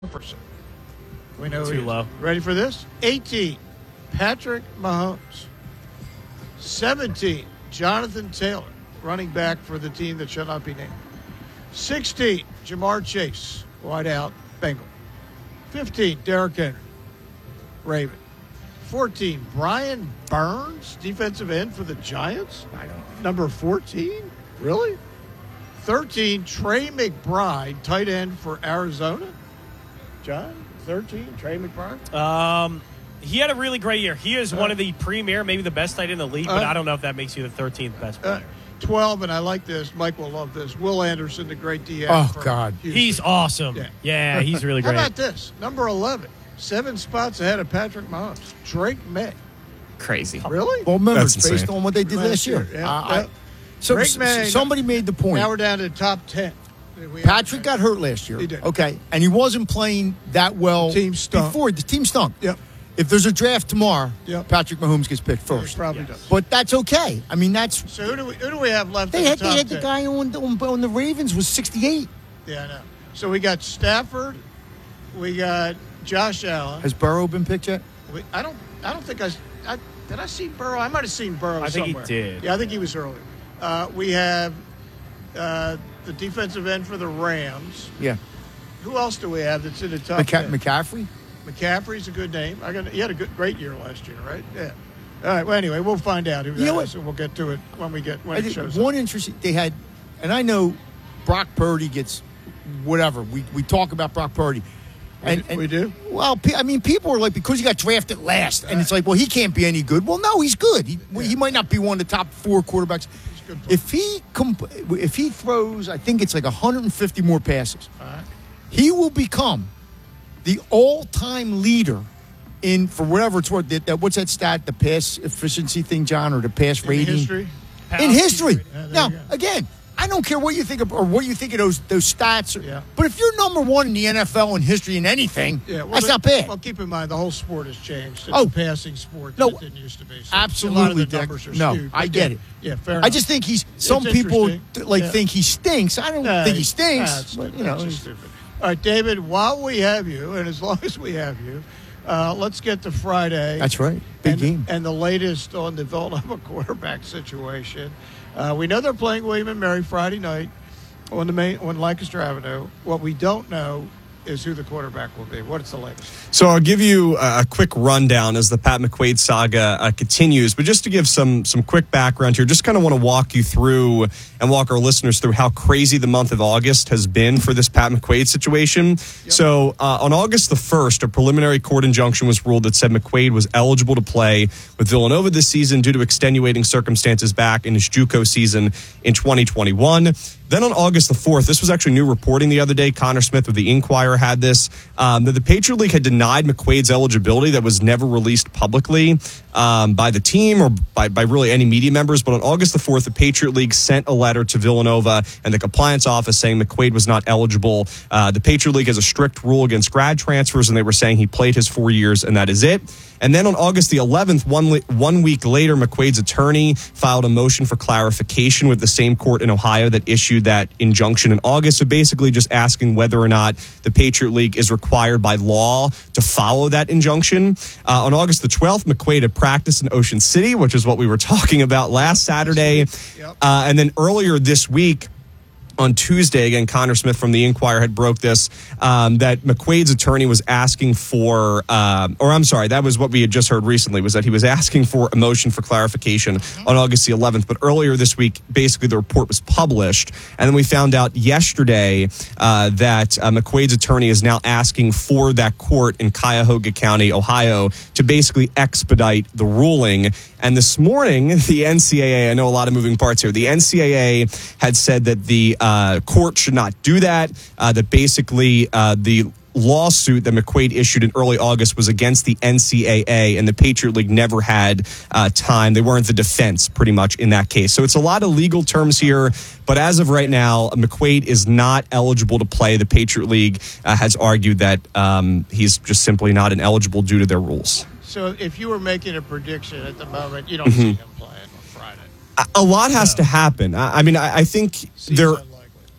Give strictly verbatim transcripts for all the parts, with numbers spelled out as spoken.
percent. We know Too low. Ready for this? eighteen, Patrick Mahomes. seventeen, Jonathan Taylor, running back for the team that shall not be named. sixteen, Jamar Chase, wide out, Bengal. fifteen, Derrick Henry, Raven. fourteen, Brian Burns, defensive end for the Giants. I don't. Number fourteen? Really? thirteen, Trey McBride, tight end for Arizona. John, thirteen, Trey McBride? Um, he had a really great year. He is Uh, one of the premier, maybe the best tight end in the league, but uh, I don't know if that makes you the thirteenth best Uh, player. twelve, and I like this. Mike will love this. Will Anderson, the great D N. Oh, from God. Houston. He's awesome. Yeah. Yeah, he's really great. How about this? Number eleven, seven spots ahead of Patrick Mahomes. Drake May. Crazy. Really? Well, remember, That's it's based insane. on what they did Last last year. year, yeah. Uh, I- Yeah. so, Drake s- May- somebody made the point. Now we're down to the top ten. We Patrick have- got hurt last year. He did. Okay. And he wasn't playing that well The team stunk. before. The team stunk. Yep. If there's a draft tomorrow, Yep. Patrick Mahomes gets picked He first. probably does. But that's okay. I mean, that's So who do we who do we have left? they in had, the they top had the ten? guy on, on on the Ravens was sixty-eight. Yeah, I know. So we got Stafford. We got Josh Allen. Has Burrow been picked yet? We, I don't. I don't think I, I. Did I see Burrow? I might have seen Burrow. I think he somewhere. did. Yeah, I think he was early. Uh, we have uh, the defensive end for the Rams. Yeah. Who else do we have that's in the top McCa- ten? McCaffrey? McCaffrey's a good name. I got. He had a good, great year last year, right? Yeah. All right. Well, anyway, we'll find out who You that know is, what? and we'll get to it when we get when I it think shows one up. interesting they had, and I know Brock Purdy gets whatever. We we talk about Brock Purdy. And, We- and we do? Well, pe- I mean, people are like, because he got drafted last, and it's like, well, he can't be any good. Well, no, he's good. He, well, he might not be one of the top four quarterbacks. He's a good player. If he comp- if he throws, I think it's like one hundred fifty more passes, All right. he will become the all-time leader in, for whatever it's worth. That, that what's that stat? The pass efficiency thing, John, or the pass In rating history. in history. Yeah, there Now, you go. again, I don't care what you think of or what you think of those those stats. Or, Yeah. But if you're number one in the N F L in history in anything, Yeah, well, that's the- not bad. Well, keep in mind the whole sport has changed. It's Oh. a passing sport No. that didn't used to be. So Absolutely, a lot of the Dick. numbers are No, skewed. I But get yeah, it. Yeah, fair I enough. just think he's. Some It's people interesting. like Yeah. think he stinks. I don't Nah, think he nah, stinks. it's but stupid. you know, It's he's- just stupid. All right, David. While we have you, and as long as we have you, uh, let's get to Friday. that's right. Big and, game. and the latest on the Villanova quarterback situation. Uh, we know they're playing William and Mary Friday night on the main on Lancaster Avenue. What we don't know is who the quarterback will be. What's the latest? So I'll give you a quick rundown as the Pat McQuaid saga uh, continues. But just to give some some quick background here, just kind of want to walk you through and walk our listeners through how crazy the month of August has been for this Pat McQuaid situation. Yep. So uh, on August the first, a preliminary court injunction was ruled that said McQuaid was eligible to play with Villanova this season due to extenuating circumstances back in his JUCO season in twenty twenty-one. Then on August the fourth, this was actually new reporting the other day. Connor Smith of the Inquirer had this, um, that the Patriot League had denied McQuaid's eligibility that was never released publicly um, by the team or by, by really any media members. But on August the fourth, the Patriot League sent a letter to Villanova and the compliance office saying McQuaid was not eligible. Uh, the Patriot League has a strict rule against grad transfers, and they were saying he played his four years and that is it. And then on August the eleventh, one, one week later, McQuaid's attorney filed a motion for clarification with the same court in Ohio that issued that injunction in August. So basically just asking whether or not the Patriot League is required by law to follow that injunction. Uh, on August the twelfth, McQuaid had practiced in Ocean City, which is what we were talking about last Saturday. Yep. Uh, and then earlier this week, on Tuesday, again, Connor Smith from the Inquirer had broke this, um, that McQuaid's attorney was asking for, um, or I'm sorry, that was what we had just heard recently, was that he was asking for a motion for clarification on August the eleventh. But earlier this week, basically the report was published. And then we found out yesterday uh, that uh, McQuaid's attorney is now asking for that court in Cuyahoga County, Ohio, to basically expedite the ruling. And this morning, the N C double A, I know a lot of moving parts here, the N C double A had said that the uh, court should not do that, uh, that basically uh, the lawsuit that McQuaid issued in early August was against the N C double A, and the Patriot League never had uh, time. They weren't the defense, pretty much, in that case. So it's a lot of legal terms here, but as of right now, McQuaid is not eligible to play. The Patriot League uh, has argued that um, he's just simply not ineligible due to their rules. So if you were making a prediction at the moment, you don't see him playing on Friday. A, a lot has to happen. I, I mean, I, I think Seems there. unlikely.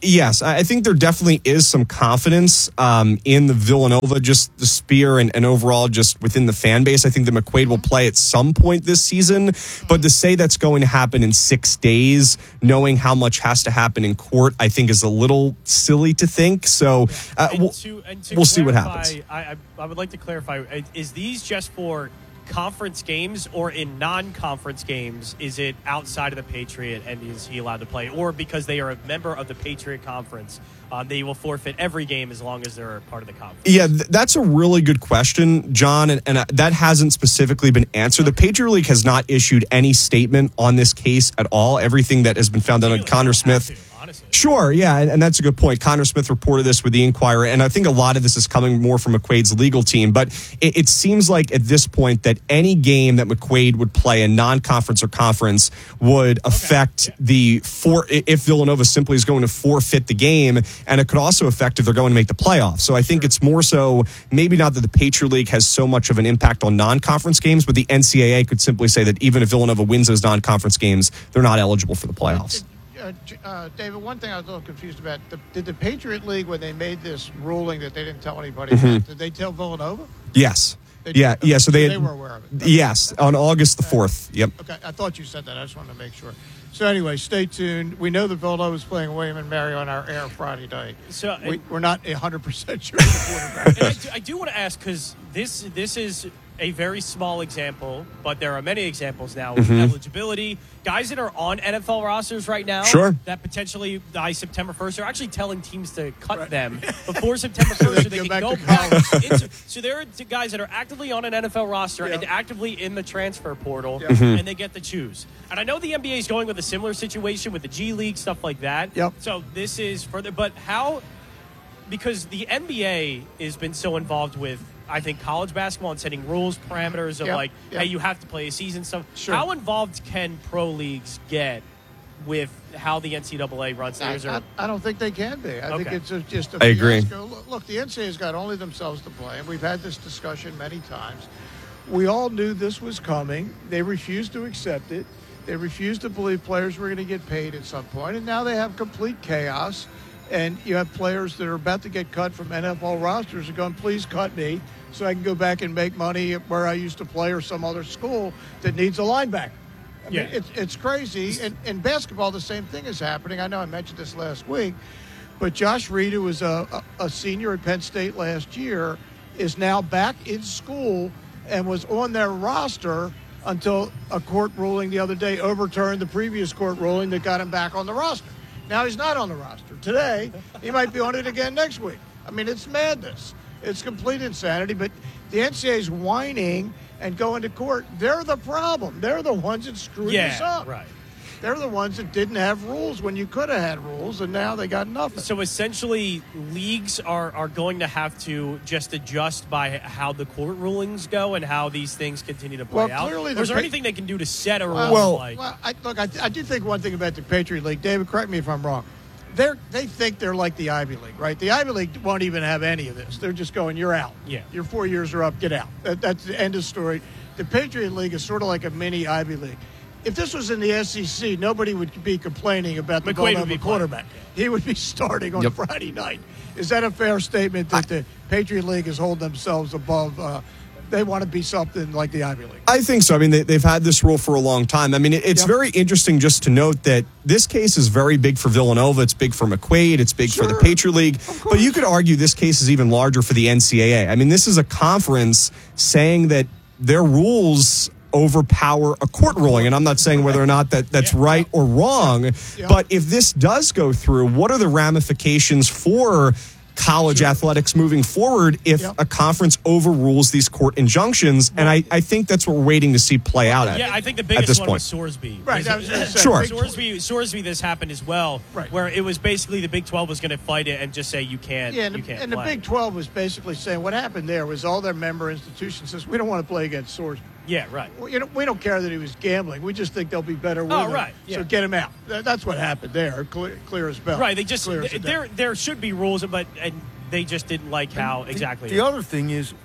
Yes, I I think there definitely is some confidence um, in the Villanova, just the Spear and, and overall just within the fan base. I think that McQuaid will play at some point this season, but to say that's going to happen in six days, knowing how much has to happen in court, I think is a little silly to think. So uh, And we'll, to- and to we'll see what clarify, happens. I, I, I would like to clarify: is these just for conference games, or in non-conference games, is it outside of the Patriot and is he allowed to play, or because they are a member of the Patriot Conference, um, they will forfeit every game as long as they're a part of the conference? Yeah, th- that's a really good question, John, and, and uh, that hasn't specifically been answered. The Patriot League has not issued any statement on this case at all. Everything that has been found out on Really, Connor they don't have Smith. to, honestly. Sure, yeah, and, and that's a good point. Connor Smith reported this with the Inquirer, and I think a lot of this is coming more from McQuaid's legal team. But it, it seems like at this point that any game that McQuaid would play in non-conference or conference would affect yeah. the for if Villanova simply is going to forfeit the game, and it could also affect if they're going to make the playoffs. So I think it's more so maybe not that the Patriot League has so much of an impact on non-conference games, but the N C double A could simply say that even if Villanova wins those non-conference games, they're not eligible for the playoffs. Uh, J- uh, David, one thing I was a little confused about, the, did the Patriot League, when they made this ruling that they didn't tell anybody, Mm-hmm. about, did they tell Villanova? Yes. They Yeah, did? yeah. So they, they were aware of it. Yes, on August the fourth. Yep. Okay, I thought you said that. I just wanted to make sure. So anyway, stay tuned. We know that Villanova is playing William and Mary on our air Friday night. So, we, and- we're not one hundred percent sure the quarterback. And I do, I do want to ask, because this this is a very small example, but there are many examples now of eligibility. Guys that are on N F L rosters right now Sure. that potentially by September first are actually telling teams to cut Right. them before September first so they go can back go to back. college. into, so there are t- guys that are actively on an N F L roster Yeah. and actively in the transfer portal, Yeah. Mhm. and they get to choose. And I know the N B A is going with a similar situation with the G League, stuff like that. Yep. So this is further, but how... Because the N B A has been so involved with, I think, college basketball and setting rules, parameters of Yep, like, yep. hey, you have to play a season stuff. Sure. How involved can pro leagues get with how the N C double A runs I, theirs? I, Or, I don't think they can be. I think Okay. it's a, just a I agree. fiasco. Look, look, the N C double A's got only themselves to blame. And we've had this discussion many times. We all knew this was coming. They refused to accept it. They refused to believe players were going to get paid at some point, and now they have complete chaos. And you have players that are about to get cut from N F L rosters are going, please cut me so I can go back and make money where I used to play or some other school that needs a linebacker. I mean, Yeah. it's, it's crazy. And in basketball, the same thing is happening. I know I mentioned this last week, but Josh Reed, who was a, a, a senior at Penn State last year, is now back in school and was on their roster until a court ruling the other day overturned the previous court ruling that got him back on the roster. Now he's not on the roster. Today, he might be on it again next week. I mean, it's madness. It's complete insanity. But the N C double A's whining and going to court. They're the problem. They're the ones that screwed this yeah, up. right. They're the ones that didn't have rules when you could have had rules, and now they got nothing. So essentially, leagues are, are going to have to just adjust by how the court rulings go and how these things continue to play Well, out. clearly Or the is there pa- anything they can do to set a rule? Well, like, well I, look, I, I do think one thing about the Patriot League. David, correct me if I'm wrong. They're, they think they're like the Ivy League, right? The Ivy League won't even have any of this. They're just going, you're out. Yeah. Your four years are up. Get out. That, that's the end of story. The Patriot League is sort of like a mini Ivy League. If this was in the S E C, nobody would be complaining about the McQuaid would Villanova be quarterback. He would be starting on Yep. Friday night. Is that a fair statement that the Patriot League is holding themselves above? Uh, they want to be something like the Ivy League. I think so. I mean, they, they've had this rule for a long time. I mean, it, it's Yep. very interesting just to note that this case is very big for Villanova. It's big for McQuaid. It's big for the Sure. Patriot League. But you could argue this case is even larger for the N C double A. I mean, this is a conference saying that their rules overpower a court ruling. And I'm not saying whether or not that, that's Yeah. right or wrong. Yeah. But if this does go through, what are the ramifications for college Sure. athletics moving forward if Yep. a conference overrules these court injunctions? And I, I think that's what we're waiting to see play out at, yeah, I think the at biggest this one point. was Sorsby. Right, I was gonna say, Sure. Big Sorsby, Sorsby, this happened as well, Right. where it was basically the Big twelve was going to fight it and just say you can't, Yeah, and, you the, can't and the play. Big twelve was basically saying what happened there was all their member institutions says we don't want to play against Sorsby. Yeah, right. Well, you know, we don't care that he was gambling. We just think they'll be better with Oh, him. right, yeah. So get him out. That, that's what happened there. Clear, clear as bell. Right, they just Clear as a there day. there should be rules, but and they just didn't like how The- exactly. The, other thing is,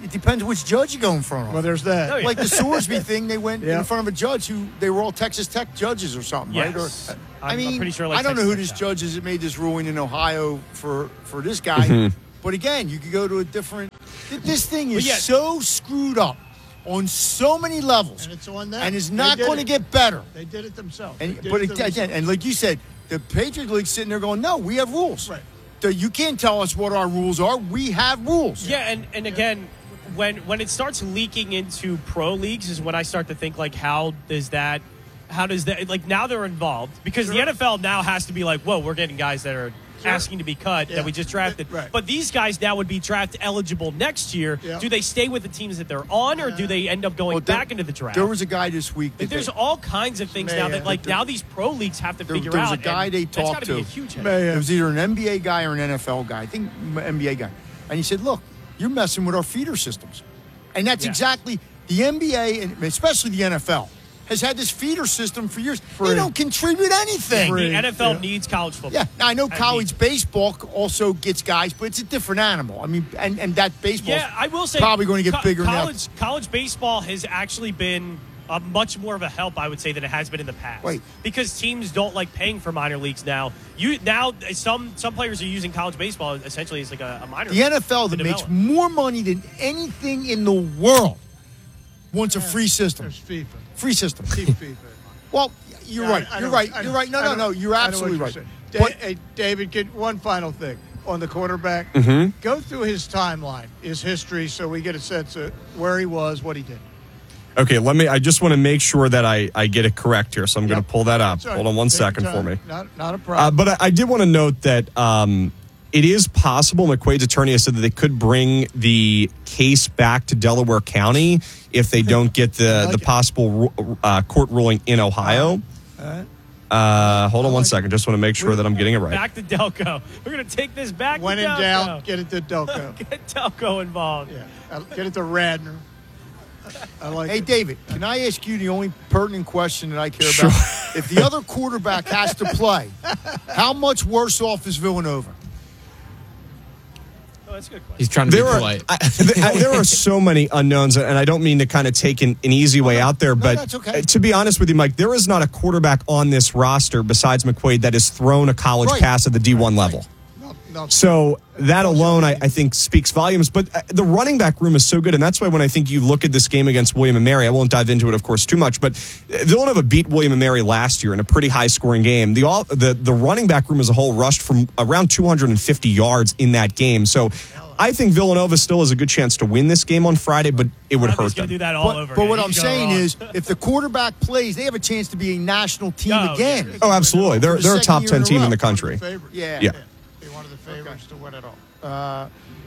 it depends which judge you go in front of. Well, there's that. Oh, yeah. Like the Sorsby thing, they went Yeah. in front of a judge who they were all Texas Tech judges or something, right? Yes. Or, I'm- I mean, I'm pretty sure, like, I don't know Texas who this Tech judge is that made this ruling in Ohio for for this guy. But again, you could go to a different. th- This thing is yeah. so screwed up on so many levels, And it's on them. and it's They not did going to it. get better. They did it themselves. And They did but it it, themselves. again, and like you said, the Patriot League's sitting there going, "No, we have rules. Right. The- You can't tell us what our rules are. We have rules." Yeah, and, and again, when when it starts leaking into pro leagues is when I start to think like, how does that, how does that, like now they're involved because the Sure. N F L now has to be like, whoa, we're getting guys that are Sure. asking to be cut Yeah. that we just drafted. Right. But these guys now would be draft eligible next year. Yeah. Do they stay with the teams that they're on, or do they end up going Well, there- back into the draft? There was a guy this week. Like, That there's they- all kinds of things now that Man. like now these pro leagues have to There- figure there was out. a guy and they that's talked gotta be a to. huge headache. Man. It was either an N B A guy or an N F L guy. I think N B A guy. And he said, look, you're messing with our feeder systems. And that's Yeah. exactly the N B A, and especially the N F L, has had this feeder system for years. Free. They don't contribute anything. Free. The N F L Yeah. needs college football. Yeah, now I know I college mean- baseball also gets guys, but it's a different animal. I mean, and, and that baseball Yeah, I will say probably going to get co- bigger now. college, College baseball has actually been a much more of a help, I would say, than it has been in the past. Wait. Because teams don't like paying for minor leagues now. You now some some players are using college baseball essentially as like a, a minor. The league N F L to that makes develop. more money than anything in the world wants a free system. There's FIFA. Free system. Keep FIFA. Well, you're Yeah, right. I- I You're know- right. I You're know- right. No, I no, know- no. You're I know absolutely what right. you're saying. But Da- hey, David, get one final thing on the quarterback. Mm-hmm. Go through his timeline, his history, so we get a sense of where he was, what he did. Okay, let me. I just want to make sure that I, I get it correct here, so I'm going Yep. to pull that up. That's all right. Hold on one Take your second for time. me. Not, not a Uh, problem. but I, I did want to note that um, it is possible. McQuaid's attorney has said that they could bring the case back to Delaware County if they don't get the, like the it. possible ru- uh, court ruling in Ohio. Uh, hold on one like second. Just want to make sure that I'm getting it right. Back to Delco. We're gonna take this back. when to in Delco. doubt, get it to Delco. Get Delco involved. Yeah, Uh, get it to Radnor. I like hey, it. David, can I ask you the only pertinent question that I care about? If the other quarterback has to play, how much worse off is Villanova? Oh, that's a good question. He's trying to There be are, polite. I, th- there are so many unknowns, and I don't mean to kind of take an, an easy way out there, but that's okay. uh, to be honest with you, Mike, there is not a quarterback on this roster besides McQuaid that has thrown a college Right. pass at the D one level. No, no. So that alone, I, I think, speaks volumes. But uh, the running back room is so good, and that's why when I think you look at this game against William and Mary, I won't dive into it, of course, too much. But uh, Villanova beat William and Mary last year in a pretty high-scoring game. The all the the running back room as a whole rushed from around two hundred fifty yards in that game. So I think Villanova still has a good chance to win this game on Friday, but it would He's hurt gonna them. do that all But, over. but again. what He I'm could go saying wrong. is, if the quarterback plays, they have a chance to be a national team Oh, again. yeah. Oh, absolutely. They're For the they're a second top year ten in a team row. in the One of the country. favorites. Yeah. Yeah. Be one of the favorites to win it all. Uh,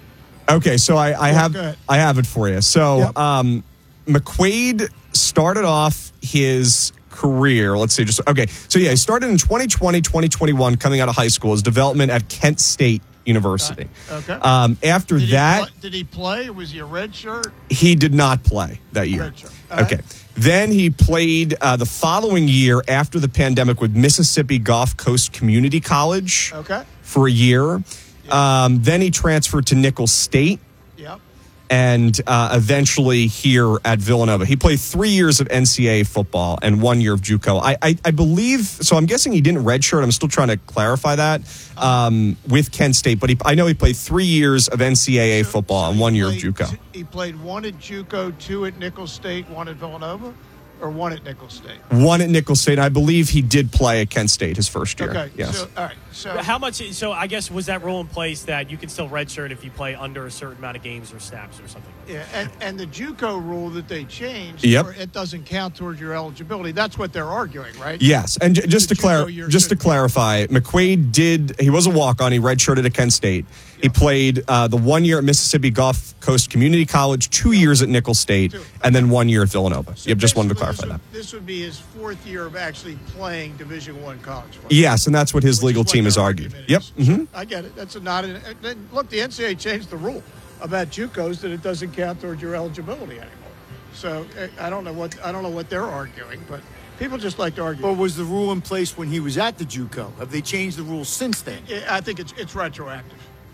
Okay, so I, I Go have ahead. I have it for you. So Yep. um, McQuaid started off his career. Let's see, just okay. So yeah, he started in twenty twenty, twenty twenty-one, coming out of high school. His development at Kent State University. Okay. Um, after did, that, he play, did he play? Was he a red shirt? he did not play that year. Red shirt. All right. Okay. Then he played uh, the following year after the pandemic with Mississippi Gulf Coast Community College Okay. for a year. Um, then he transferred to Nicholls State Yep. and uh, eventually here at Villanova. He played three years of N C double A football and one year of JUCO. I, I, I believe, so I'm guessing he didn't redshirt. I'm still trying to clarify that um, with Kent State, but he, I know he played three years of N C double A football and he one year of played JUCO. t- He played one at JUCO, two at Nicholls State, one at Villanova, or one at Nicholls State. One at Nicholls State. I believe he did play at Kent State his first year. Okay. Yes. So, all right. So How much? So I guess was that rule in place that you can still redshirt if you play under a certain amount of games or snaps or something? yeah, and, and the JUCO rule that they changed, Yep. where it doesn't count towards your eligibility. That's what they're arguing, right? Yes, and j- just to The clar- JUCO year just to should- clarify, McQuaid did. He was a walk on. He redshirted at Kent State. He played uh, the one year at Mississippi Gulf Coast Community College, two years at Nicholls State, Two. and then one year at Villanova. So yep, just wanted to basically, clarify this that. would, This would be his fourth year of actually playing Division One college football. Yes, and that's what his Which legal is what team has their argued. argument Yep. is. hmm I get it. That's a not. An, and then, look, the N C double A changed the rule about JUCOs that it doesn't count towards your eligibility anymore. So eh, I don't know what I don't know what they're arguing, but people just like to argue. But was the rule in place when he was at the JUCO? Have they changed the rules since then? Yeah, I think it's it's retroactive.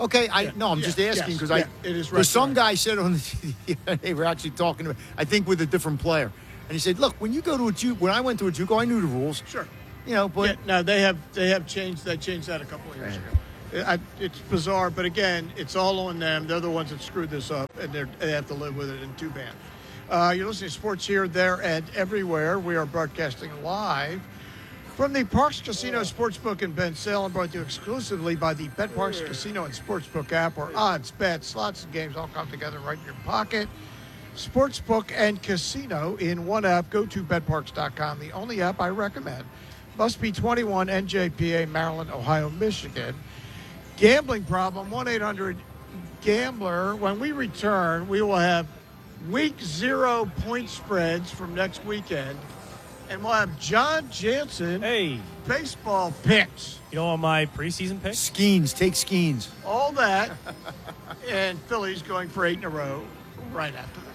Okay, I Yeah, no, I'm yeah, just asking yes, because yeah, I it is because some right. guy said on the T V, they were actually talking about, I think with a different player, and he said, "Look, when you go to a Ju when I went to a JUCO, I knew the rules, Sure. you know, but Yeah, no, they have they have changed they changed that a couple of years ago. I, it's bizarre, but again, it's all on them. They're the ones that screwed this up, and they're, they have to live with it. And too bad. Uh, you're listening to Sports Here, There, and Everywhere. We are broadcasting live from the Parks Casino Sportsbook in Ben Salem, brought to you exclusively by the Bet Parks Casino and Sportsbook app, where odds, bets, slots, and games all come together right in your pocket. Sportsbook and casino in one app. Go to bet parks dot com, the only app I recommend. Must be twenty-one, N J P A, Maryland, Ohio, Michigan. Gambling problem, one eight hundred gambler. When we return, we will have week zero point spreads from next weekend. And we'll have John Jansen, Hey, baseball picks. you know, on my preseason pick, Skeens, take Skeens. All that. And Phillies going for eight in a row right after this.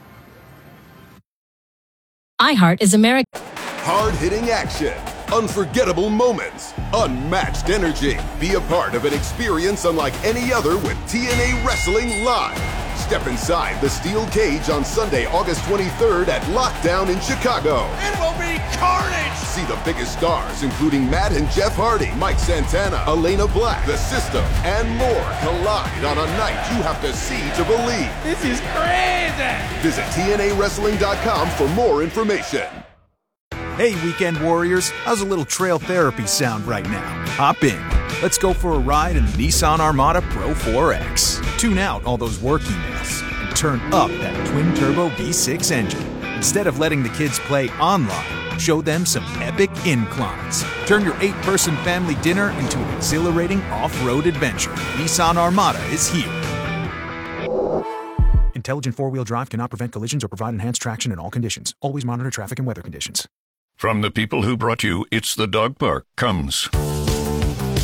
iHeart is America. Hard-hitting action, unforgettable moments, unmatched energy. Be a part of an experience unlike any other with T N A Wrestling Live. Step inside the steel cage on Sunday, August twenty-third at Lockdown in Chicago. It will be carnage! See the biggest stars, including Matt and Jeff Hardy, Mike Santana, Elena Black, The System, and more collide on a night you have to see to believe. this is crazy. Visit T N A wrestling dot com for more information. Hey, Weekend Warriors, how's a little trail therapy sound right now? Hop in. Let's go for a ride in the Nissan Armada Pro four X. Tune out all those work emails and turn up that twin-turbo V six engine. Instead of letting the kids play online, show them some epic inclines. Turn your eight-person family dinner into an exhilarating off-road adventure. Nissan Armada is here. Intelligent four-wheel drive cannot prevent collisions or provide enhanced traction in all conditions. Always monitor traffic and weather conditions. From the people who brought you It's the Dog Park comes